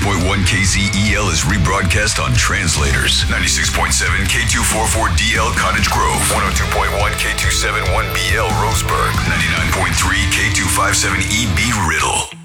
96.1 KZEL is rebroadcast on Translators. 96.7 K244DL Cottage Grove. 102.1 K271BL Roseburg. 99.3 K257EB Riddle.